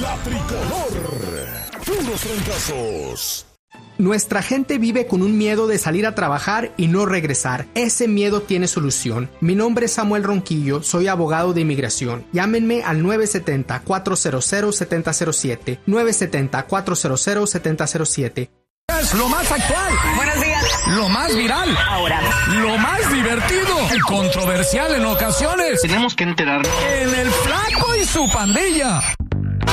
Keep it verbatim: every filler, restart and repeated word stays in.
La Tricolor. Puros fracasos. Nuestra gente vive con un miedo de salir a trabajar y no regresar. Ese miedo tiene solución. Mi nombre es Samuel Ronquillo, soy abogado de inmigración. Llámenme al nueve siete cero, cuatro cero cero, siete cero cero siete, nueve siete cero, cuatro cero cero, siete cero cero siete. Es lo más actual. Buenos días. Lo más viral. Ahora. Lo más divertido. Y controversial en ocasiones. Tenemos que enterarnos. En el Flaco y su pandilla.